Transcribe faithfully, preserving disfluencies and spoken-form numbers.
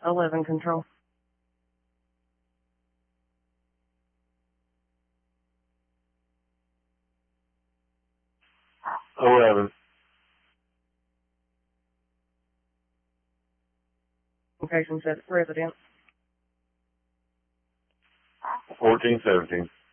eleven control. eleven. Location set resident. fourteen seventeen.